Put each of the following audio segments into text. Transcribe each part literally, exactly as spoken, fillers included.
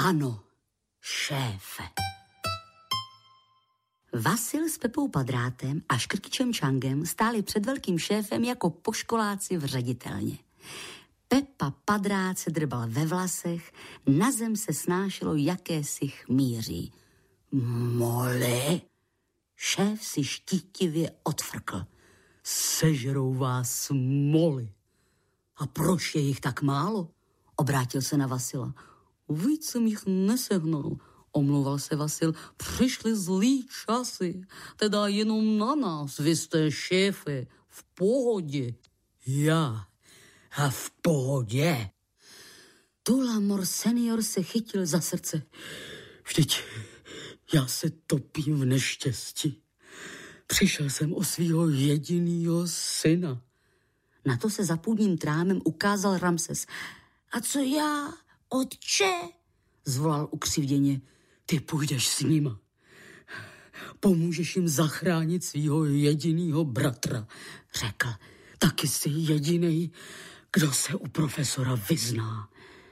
Ano, šéfe. Vasil s Pepou Padrátem a Škrtičem Čangem stáli před velkým šéfem jako poškoláci v ředitelně. Pepa Padrát se drbal ve vlasech, na zem se snášelo jakési chmíří. Mole? Šéf si štítivě odfrkl. Sežerou vás moly. A proč je jich tak málo? Obrátil se na Vasila. Víc jsem jich nesehnal. Omlouval se Vasil. Přišly zlý časy. Teda jenom na nás. Vy jste šéfe. V pohodě. Já. A v pohodě. Tulamor senior se chytil za srdce. Vždyť já se topím v neštěstí. Přišel jsem o svýho jedinýho syna. Na to se za půdním trámem ukázal Ramses. A co já, otče? Zvolal ukřivděně. Ty půjdeš s nima. Pomůžeš jim zachránit svýho jedinýho bratra, řekl. Taky jsi jedinej, kdo se u profesora vyzná.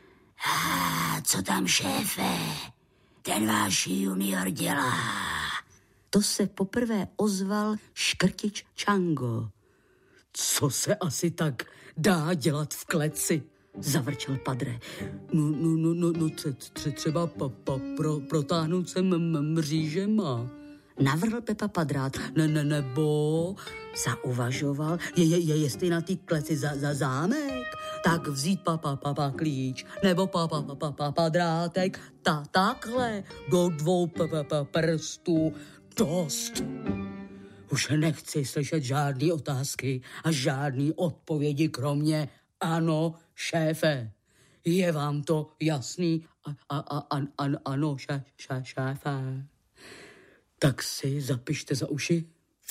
A co tam, šéfe? Ten váš junior dělá. To se poprvé ozval Škrtič Čango. Co se asi tak dá dělat v kleci? Zavrčel Padre. No, no, no, no, no tře, tře, třeba pa, pa, pro, protáhnout se m- mřížema. Navrhl Pepa Padrát. Ne, ne, nebo zauvažoval, je, je, je jestli na té kleci za, za zámek, tak vzít pa, pa, pa, pa klíč, nebo pa, pa, pa, pa, pa, padrátek, ta, takhle, do dvou pa, pa, pa, prstů, dost. Už nechci slyšet žádný otázky a žádný odpovědi, kromě ano, šéfe. Je vám to jasný? A, a, a, a, a, ano, šé, šé, šéfe. Tak si zapište za uši.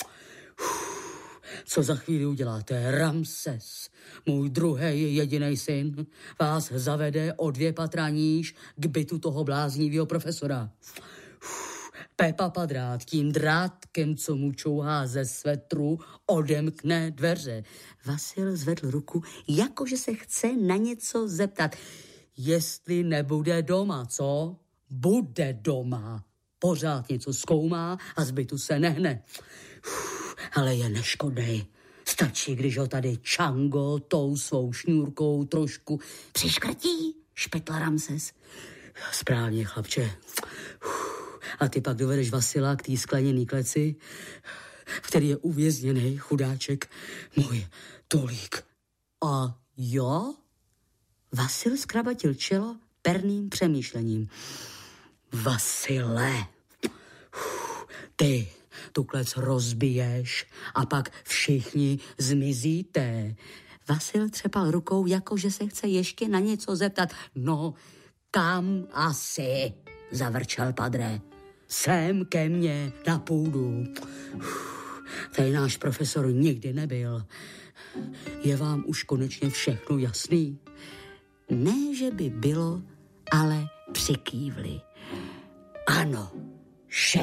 Uf, co za chvíli uděláte? Ramses, můj druhý jediný syn, vás zavede o dvě patra níž k bytu toho bláznivého profesora. Uf, Pepa Padrát tím drátkem, co mu čouhá ze svetru, odemkne dveře. Vasil zvedl ruku, jakože se chce na něco zeptat. Jestli nebude doma, co? Bude doma. Pořád něco zkoumá a z bytu se nehne. Uf, ale je neškodnej. Stačí, když ho tady Čango tou svou šňůrkou trošku přiškrtí, špetla Ramses. Správně, chlapče. Uf, a ty pak dovedeš Vasila k té skleněný kleci, který je uvězněný, chudáček. Můj tolík. A jo? Vasil zkrabatil čelo perným přemýšlením. Vasile, ty tu klec rozbiješ a pak všichni zmizíte. Vasil třepal rukou, jakože se chce ještě na něco zeptat. No, kam asi, zavrčel Padre. Sem ke mně na půdu. Tady náš profesor nikdy nebyl. Je vám už konečně všechno jasný? Ne, že by bylo, ale přikývli. Ano, šéf.